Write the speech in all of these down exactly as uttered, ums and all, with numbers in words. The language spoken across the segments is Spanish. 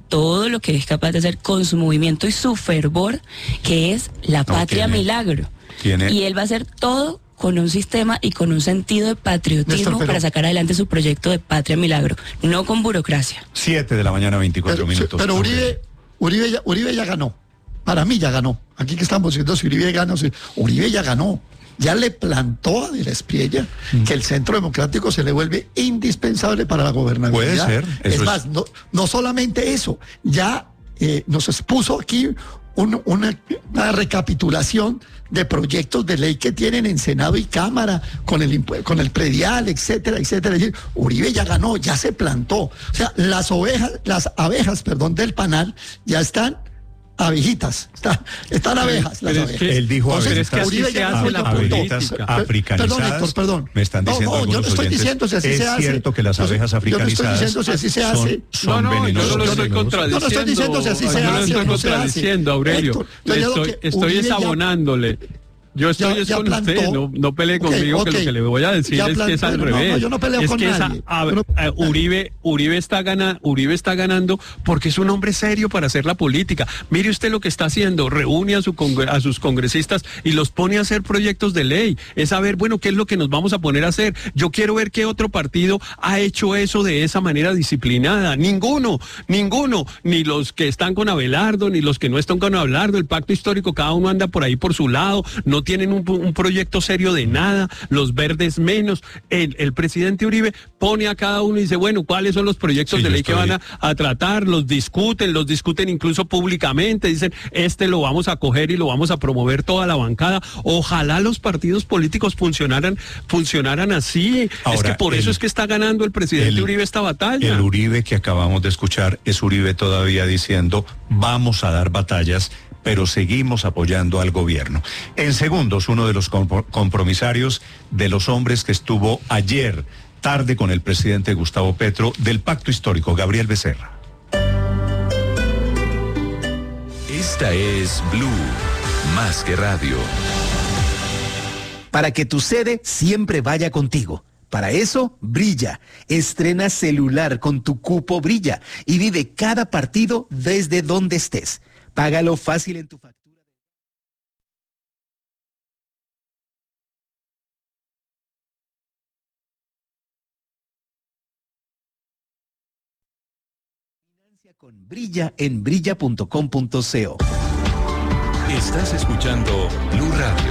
todo lo que es capaz de hacer con su movimiento y su fervor, que es la Patria no, tiene, Milagro. Tiene... Y él va a hacer todo con un sistema y con un sentido de patriotismo Néstor, pero... para sacar adelante su proyecto de Patria Milagro, no con burocracia. Siete de la mañana, veinticuatro pero, minutos. Pero Uribe, Uribe, ya, Uribe ya ganó. Para mí ya ganó. Aquí que estamos diciendo si Uribe gana, si Uribe ya ganó. Ya le plantó a De la Espriella mm. que el Centro Democrático se le vuelve indispensable para la gobernabilidad. Puede ser. Eso es más, es... no, no solamente eso, ya eh, nos expuso aquí un, una, una recapitulación de proyectos de ley que tienen en Senado y Cámara, con el con el predial, etcétera, etcétera. Es decir, Uribe ya ganó, ya se plantó. O sea, las ovejas, las abejas, perdón, del panal ya están abejitas, está, están abejas, las abejas. Que, él dijo Entonces, abejitas, es que así se hace la política. Africanizadas. Perdón, Héctor, perdón. Me están diciendo no, no, yo no estoy oyentes, diciendo si así es se hace. Es cierto que las abejas africanizadas yo no estoy diciendo si así se hace. Son, son no, no, venenosas. yo no lo estoy contradiciendo. No, no estoy diciendo si así se hace. Yo no lo estoy contradiciendo, Aurelio. Héctor, estoy estoy desabonándole. Yo estoy ya, ya con plantó. usted, no, no pelee conmigo, okay, okay. que lo que le voy a decir ya es plantó, que es al bueno, revés. No, no, yo no peleo es con que nadie. Esa, a, no, a, Uribe, Uribe, está gana, Uribe está ganando porque es un hombre serio para hacer la política. Mire usted lo que está haciendo, reúne a, su congre, a sus congresistas y los pone a hacer proyectos de ley. Es saber, bueno, qué es lo que nos vamos a poner a hacer. Yo quiero ver qué otro partido ha hecho eso de esa manera disciplinada. Ninguno, ninguno, ni los que están con Abelardo, ni los que no están con Abelardo. El pacto histórico, cada uno anda por ahí por su lado, no tienen un, un proyecto serio de nada, los verdes menos. El, el presidente Uribe pone a cada uno y dice, bueno, ¿cuáles son los proyectos sí, de ley estoy... que van a, a tratar? Los discuten, los discuten incluso públicamente, dicen, este lo vamos a coger y lo vamos a promover toda la bancada. Ojalá los partidos políticos funcionaran, funcionaran así. Ahora, es que por el, eso es que está ganando el presidente el, Uribe esta batalla. El Uribe que acabamos de escuchar es Uribe todavía diciendo, vamos a dar batallas, pero seguimos apoyando al gobierno. En segundos, uno de los compromisarios de los hombres que estuvo ayer tarde con el presidente Gustavo Petro del Pacto Histórico, Gabriel Becerra. Esta es Blue, más que radio. Para que tu sede siempre vaya contigo. Para eso, Brilla. Estrena celular con tu cupo Brilla y vive cada partido desde donde estés. Págalo fácil en tu factura. Financia con Brilla en brilla punto com punto co. Estás escuchando Blue Radio.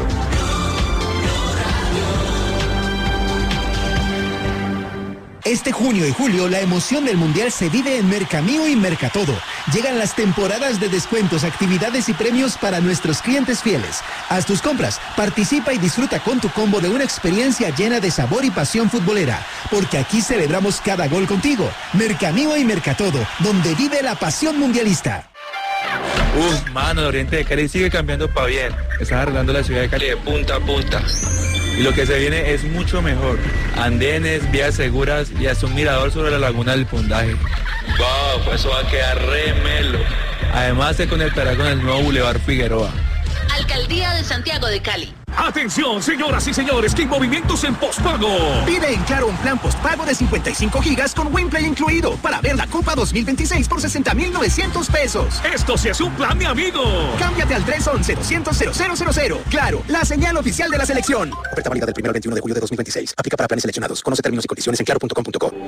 Este junio y julio la emoción del Mundial se vive en Mercamío y Mercatodo. Llegan las temporadas de descuentos, actividades y premios para nuestros clientes fieles. Haz tus compras, participa y disfruta con tu combo de una experiencia llena de sabor y pasión futbolera. Porque aquí celebramos cada gol contigo. Mercamío y Mercatodo, donde vive la pasión mundialista. Uf, mano, el oriente de Cali sigue cambiando para bien. Están arreglando la ciudad de Cali de punta a punta. Y lo que se viene es mucho mejor. Andenes, vías seguras y hasta un mirador sobre la laguna del Pundaje. Wow, pues eso va a quedar re melo. Además se conectará con el nuevo Boulevard Figueroa. Alcaldía de Santiago de Cali. Atención, señoras y señores, que hay movimientos en postpago. Pide en Claro un plan postpago de cincuenta y cinco gigas con WinPlay incluido para ver la Copa dos mil veintiséis por sesenta mil novecientos pesos. Esto sí es un plan de amigo. Cámbiate al tres once, doscientos, cero cero cero cero. Claro, la señal oficial de la selección. Oferta válida del primero al veintiuno de julio de dos mil veintiséis. Aplica para planes seleccionados. Conoce términos y condiciones en claro punto com punto co.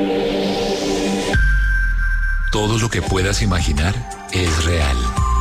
Todo lo que puedas imaginar es real.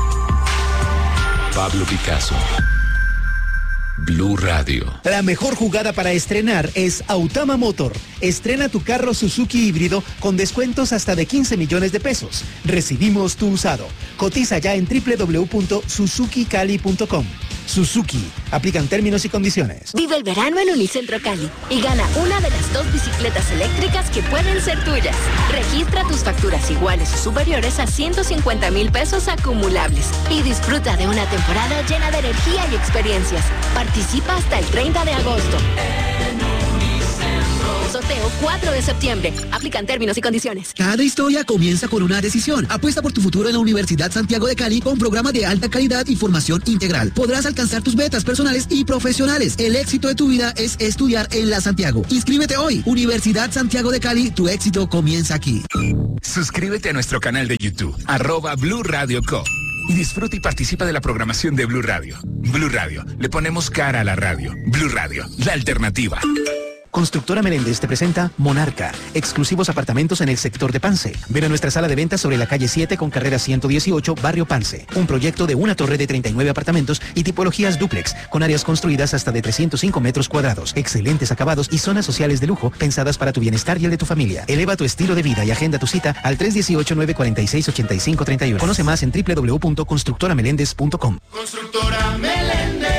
Pablo Picasso. Blue Radio. La mejor jugada para estrenar es Autama Motor. Estrena tu carro Suzuki híbrido con descuentos hasta de quince millones de pesos. Recibimos tu usado. Cotiza ya en doble u doble u doble u punto suzuki cali punto com. Suzuki. Aplican términos y condiciones. Vive el verano en Unicentro Cali y gana una de las dos bicicletas eléctricas que pueden ser tuyas. Registra tus facturas iguales o superiores a ciento cincuenta mil pesos acumulables y disfruta de una temporada llena de energía y experiencias. Participa hasta el treinta de agosto. sorteo cuatro de septiembre. Aplican términos y condiciones. Cada historia comienza con una decisión. Apuesta por tu futuro en la Universidad Santiago de Cali con programa de alta calidad y formación integral. Podrás alcanzar tus metas personales y profesionales. El éxito de tu vida es estudiar en la Santiago. Inscríbete hoy. Universidad Santiago de Cali, tu éxito comienza aquí. Suscríbete a nuestro canal de YouTube, arroba Blue Radio Co. Y disfruta y participa de la programación de Blue Radio. Blue Radio, le ponemos cara a la radio. Blue Radio, la alternativa. Constructora Meléndez te presenta Monarca, exclusivos apartamentos en el sector de Pance. Ven a nuestra sala de ventas sobre la calle siete con carrera ciento dieciocho, barrio Pance. Un proyecto de una torre de treinta y nueve apartamentos y tipologías dúplex, con áreas construidas hasta de trescientos cinco metros cuadrados, excelentes acabados y zonas sociales de lujo pensadas para tu bienestar y el de tu familia. Eleva tu estilo de vida y agenda tu cita al tres uno ocho, nueve cuatro seis, ocho cinco tres uno. Conoce más en doble u doble u doble u punto constructora meléndez punto com. Constructora Meléndez.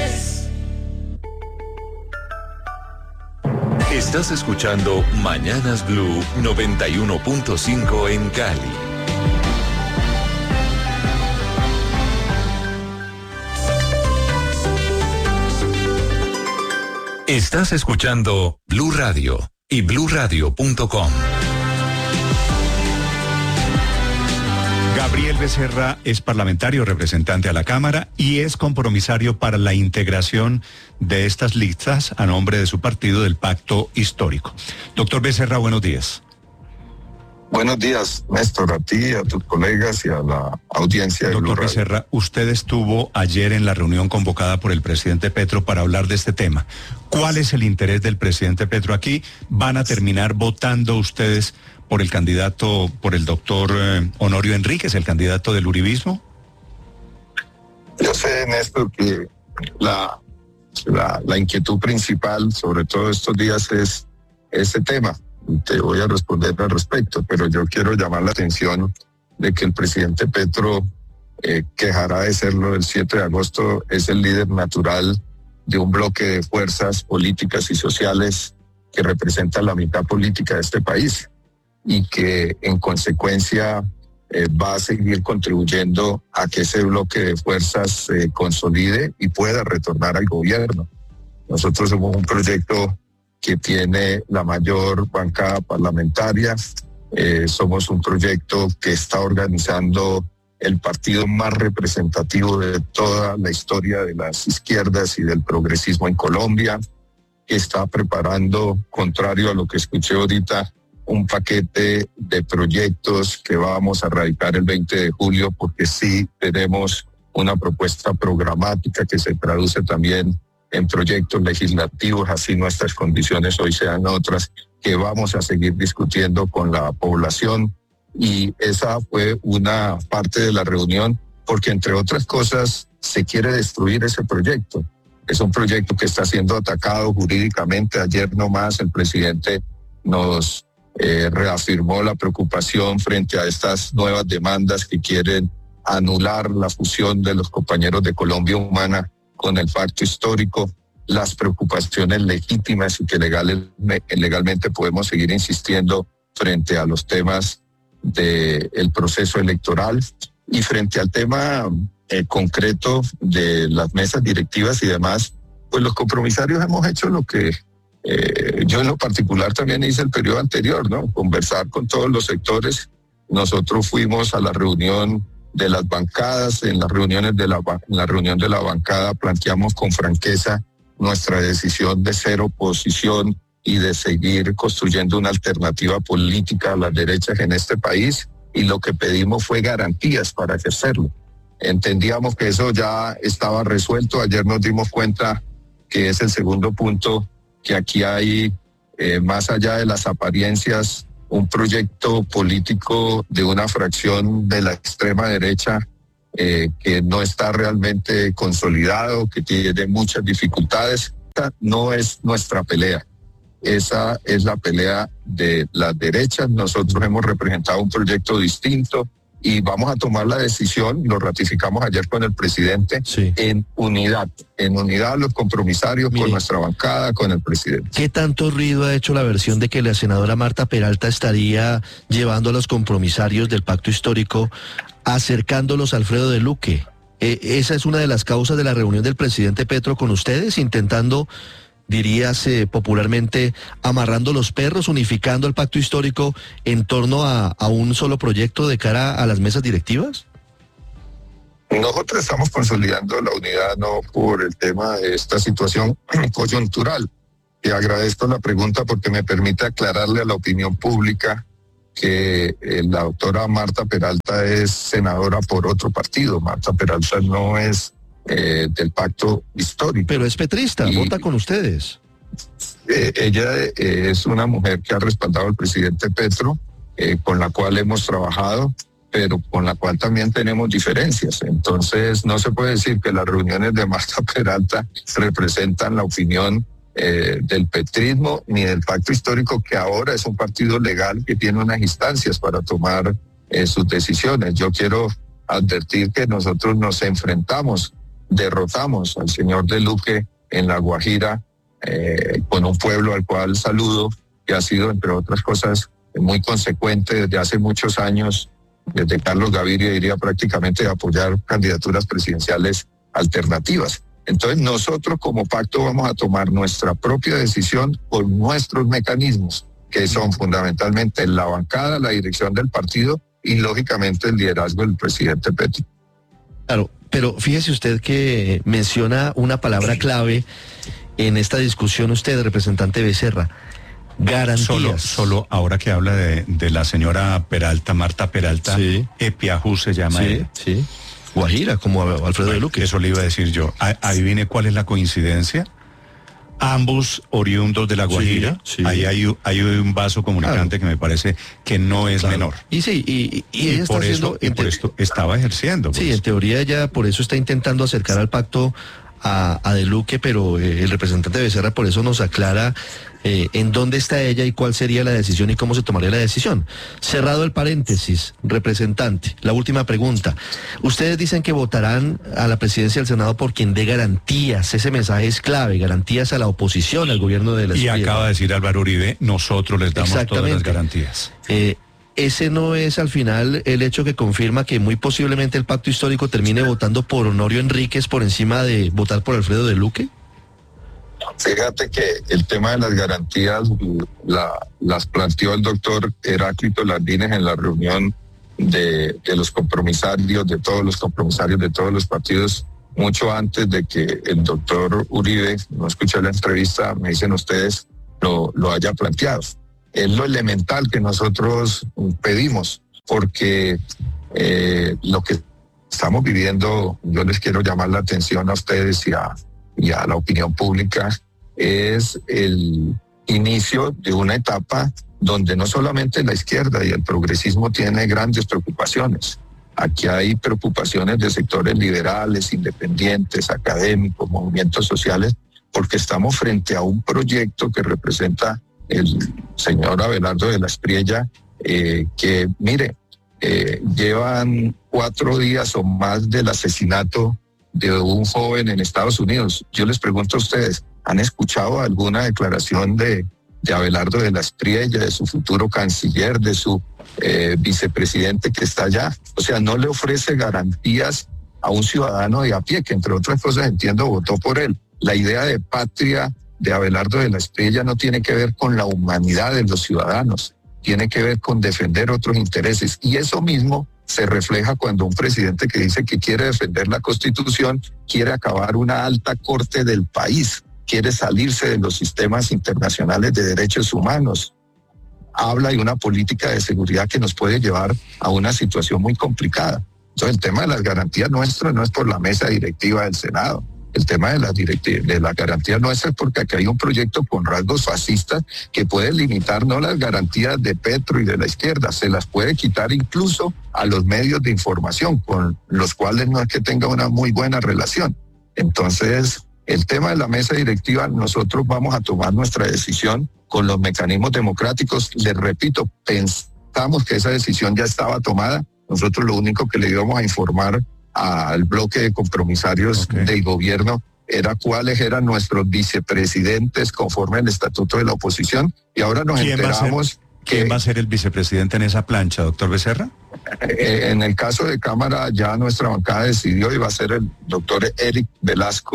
Estás escuchando Mañanas Blue noventa y uno punto cinco en Cali. Estás escuchando Blue Radio y blue radio punto com. Gabriel Becerra es parlamentario representante a la Cámara y es compromisario para la integración de estas listas a nombre de su partido del Pacto Histórico. Doctor Becerra, buenos días. Buenos días, Néstor, a ti, a tus colegas y a la audiencia de Blue Doctor Radio. Becerra, usted estuvo ayer en la reunión convocada por el presidente Petro para hablar de este tema. ¿Cuál es el interés del presidente Petro aquí? ¿Van a terminar votando ustedes por el candidato, por el doctor eh, Honorio Enríquez, el candidato del uribismo? Yo sé, Néstor, que la, la, la inquietud principal, sobre todo estos días, es ese tema. Te voy a responder al respecto, pero yo quiero llamar la atención de que el presidente Petro, eh, que dejará de serlo el siete de agosto, es el líder natural de un bloque de fuerzas políticas y sociales que representa la mitad política de este país y que en consecuencia eh, va a seguir contribuyendo a que ese bloque de fuerzas se eh, consolide y pueda retornar al gobierno. Nosotros somos un proyecto que tiene la mayor bancada parlamentaria, eh, somos un proyecto que está organizando el partido más representativo de toda la historia de las izquierdas y del progresismo en Colombia, que está preparando, contrario a lo que escuché ahorita, un paquete de proyectos que vamos a radicar el veinte de julio, porque sí tenemos una propuesta programática que se traduce también en proyectos legislativos, así nuestras condiciones hoy sean otras, que vamos a seguir discutiendo con la población. Y esa fue una parte de la reunión, porque entre otras cosas se quiere destruir ese proyecto. Es un proyecto que está siendo atacado jurídicamente. Ayer nomás el presidente nos eh, reafirmó la preocupación frente a estas nuevas demandas que quieren anular la fusión de los compañeros de Colombia Humana con el Pacto Histórico, las preocupaciones legítimas y que legal, legalmente podemos seguir insistiendo frente a los temas del proceso electoral y frente al tema eh, concreto de las mesas directivas y demás, pues los compromisarios hemos hecho lo que eh, yo en lo particular también hice el periodo anterior, ¿no? Conversar con todos los sectores. Nosotros fuimos a la reunión de las bancadas, en las reuniones de la, en la reunión de la bancada planteamos con franqueza nuestra decisión de ser oposición y de seguir construyendo una alternativa política a las derechas en este país, y lo que pedimos fue garantías para ejercerlo. Entendíamos que eso ya estaba resuelto. Ayer nos dimos cuenta que es el segundo punto, que aquí hay, eh, más allá de las apariencias, un proyecto político de una fracción de la extrema derecha eh, que no está realmente consolidado, que tiene muchas dificultades. Esta no es nuestra pelea, esa es la pelea de las derechas. Nosotros hemos representado un proyecto distinto y vamos a tomar la decisión, lo ratificamos ayer con el presidente, sí, en unidad, en unidad los compromisarios. Mire, con nuestra bancada, con el presidente. ¿Qué tanto ruido ha hecho la versión de que la senadora Marta Peralta estaría llevando a los compromisarios del Pacto Histórico, acercándolos a Alfredo de Luque? Eh, ¿Esa es una de las causas de la reunión del presidente Petro con ustedes, intentando dirías eh, popularmente, amarrando los perros, unificando el pacto histórico en torno a, a un solo proyecto de cara a las mesas directivas? Nosotros estamos consolidando la unidad no por el tema de esta situación coyuntural. Y agradezco la pregunta porque me permite aclararle a la opinión pública que eh, la doctora Marta Peralta es senadora por otro partido. Marta Peralta no es eh, del pacto histórico. Pero es petrista, y, vota con ustedes. Eh, ella eh, es una mujer que ha respaldado al presidente Petro, eh, con la cual hemos trabajado, pero con la cual también tenemos diferencias. Entonces no se puede decir que las reuniones de Marta Peralta representan la opinión eh, del petrismo ni del pacto histórico, que ahora es un partido legal que tiene unas instancias para tomar eh, sus decisiones. Yo quiero advertir que nosotros nos enfrentamos, derrotamos al señor de Luque en La Guajira, eh, con un pueblo al cual saludo, que ha sido, entre otras cosas, muy consecuente desde hace muchos años, desde Carlos Gaviria, diría prácticamente, de apoyar candidaturas presidenciales alternativas. Entonces nosotros como pacto vamos a tomar nuestra propia decisión con nuestros mecanismos, que son fundamentalmente la bancada, la dirección del partido y lógicamente el liderazgo del presidente Petro. Claro, pero fíjese usted que menciona una palabra clave en esta discusión usted, representante Becerra: garantías. Solo, solo ahora que habla de, de la señora Peralta, Marta Peralta, sí. Epiajú se llama sí, él. Sí, Guajira, como Alfredo bueno, de Luque. Eso le iba a decir yo. A, adivine cuál es la coincidencia. Ambos oriundos de La Guajira. Sí, sí. Ahí hay, hay un vaso comunicante claro. que me parece que no es claro. menor. Y sí, y, y, y, y ella por está eso, y por esto estaba ejerciendo. Sí, pues. En teoría ella por eso está intentando acercar al pacto a, a De Luque, pero eh, el representante de Becerra por eso nos aclara eh, en dónde está ella y cuál sería la decisión y cómo se tomaría la decisión. Cerrado el paréntesis, representante, la última pregunta. Ustedes dicen que votarán a la presidencia del Senado por quien dé garantías. Ese mensaje es clave, garantías a la oposición, al gobierno de la Y acaba de decir Álvaro Uribe, nosotros les damos todas las garantías. Eh, ¿Ese no es al final el hecho que confirma que muy posiblemente el pacto histórico termine votando por Honorio Enríquez por encima de votar por Alfredo de Luque? Fíjate que el tema de las garantías la, las planteó el doctor Heráclito Landines en la reunión de, de los compromisarios, de todos los compromisarios de todos los partidos, mucho antes de que el doctor Uribe, no escuché la entrevista, me dicen ustedes, lo, lo haya planteado. Es lo elemental que nosotros pedimos, porque eh, lo que estamos viviendo, yo les quiero llamar la atención a ustedes y a, y a la opinión pública, es el inicio de una etapa donde no solamente la izquierda y el progresismo tiene grandes preocupaciones. Aquí hay preocupaciones de sectores liberales, independientes, académicos, movimientos sociales, porque estamos frente a un proyecto que representa el señor Abelardo de la Espriella, eh, que mire, eh, llevan cuatro días o más del asesinato de un joven en Estados Unidos. Yo les pregunto a ustedes, ¿han escuchado alguna declaración de, de Abelardo de la Espriella, de su futuro canciller, de su eh, vicepresidente que está allá? O sea, no le ofrece garantías a un ciudadano de a pie, que entre otras cosas entiendo votó por él. La idea de patria de Abelardo de la Espriella no tiene que ver con la humanidad de los ciudadanos, tiene que ver con defender otros intereses. Y eso mismo se refleja cuando un presidente que dice que quiere defender la Constitución, quiere acabar una alta corte del país, quiere salirse de los sistemas internacionales de derechos humanos. Habla de una política de seguridad que nos puede llevar a una situación muy complicada. Entonces el tema de las garantías nuestras no es por la mesa directiva del Senado. El tema de la, de la garantía nuestra es porque aquí hay un proyecto con rasgos fascistas que puede limitar no las garantías de Petro y de la izquierda, se las puede quitar incluso a los medios de información, con los cuales no es que tenga una muy buena relación. Entonces, el tema de la mesa directiva, nosotros vamos a tomar nuestra decisión con los mecanismos democráticos. Les repito, pensamos que esa decisión ya estaba tomada. Nosotros lo único que le íbamos a informar al bloque de compromisarios okay. del gobierno era cuáles eran nuestros vicepresidentes conforme al estatuto de la oposición, y ahora nos enteramos que... ¿Quién va a ser el vicepresidente en esa plancha, doctor Becerra? Eh, en el caso de Cámara ya nuestra bancada decidió y va a ser el doctor Eric Velasco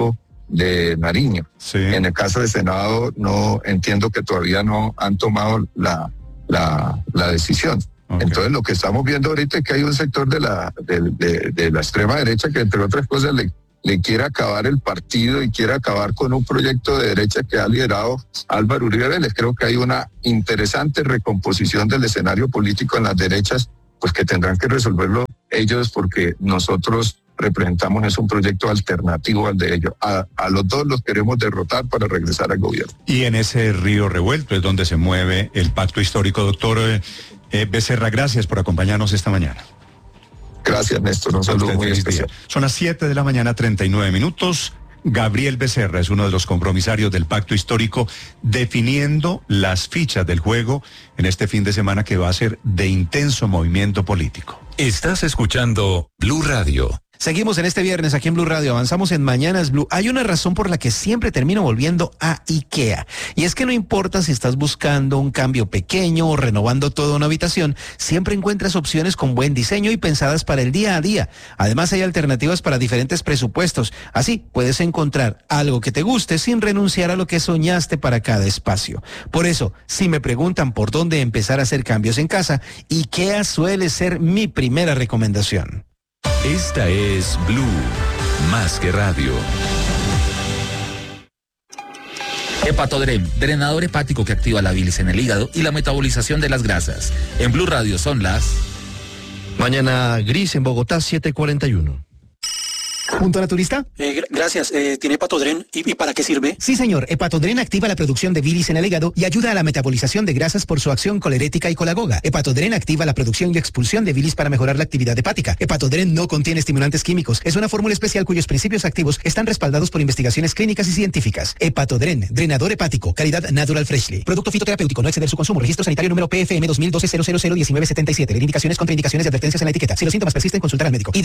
de Nariño. Sí. En el caso del Senado, no entiendo que todavía no han tomado la, la, la decisión. Okay. Entonces, lo que estamos viendo ahorita es que hay un sector de la, de, de, de la extrema derecha que, entre otras cosas, le, le quiere acabar el partido y quiere acabar con un proyecto de derecha que ha liderado Álvaro Uribe Vélez. Creo que hay una interesante recomposición del escenario político en las derechas, pues que tendrán que resolverlo ellos, porque nosotros representamos es un proyecto alternativo al de ellos. A, a los dos los queremos derrotar para regresar al gobierno. Y en ese río revuelto es donde se mueve el pacto histórico. Doctor eh, eh, Becerra, gracias por acompañarnos esta mañana. Gracias, Néstor. Un saludo muy especial. Son las siete de la mañana, treinta y nueve minutos. Gabriel Becerra es uno de los compromisarios del pacto histórico, definiendo las fichas del juego en este fin de semana que va a ser de intenso movimiento político. Estás escuchando Blue Radio. Seguimos en este viernes aquí en Blue Radio, avanzamos en Mañanas Blue. Hay una razón por la que siempre termino volviendo a IKEA, y es que no importa si estás buscando un cambio pequeño o renovando toda una habitación, siempre encuentras opciones con buen diseño y pensadas para el día a día. Además, hay alternativas para diferentes presupuestos, así puedes encontrar algo que te guste sin renunciar a lo que soñaste para cada espacio. Por eso, si me preguntan por dónde empezar a hacer cambios en casa, IKEA suele ser mi primera recomendación. Esta es Blue, más que radio. Hepatodren, drenador hepático que activa la bilis en el hígado y la metabolización de las grasas. En Blue Radio son las... Mañana gris en Bogotá, siete cuarenta y uno. ¿Punto naturista? Eh, gracias. Eh, ¿Tiene Hepatodren? ¿Y, ¿Y para qué sirve? Sí, señor. Hepatodren activa la producción de bilis en el hígado y ayuda a la metabolización de grasas por su acción colerética y colagoga. Hepatodren activa la producción y expulsión de bilis para mejorar la actividad hepática. Hepatodren no contiene estimulantes químicos. Es una fórmula especial cuyos principios activos están respaldados por investigaciones clínicas y científicas. Hepatodren, drenador hepático, calidad Natural Freshly. Producto fitoterapéutico, no exceder su consumo. Registro sanitario número P F M dos mil doce cero cero cero diecinueve setenta y siete. Leer indicaciones, contraindicaciones y advertencias en la etiqueta. Si los síntomas persisten, consultar al médico.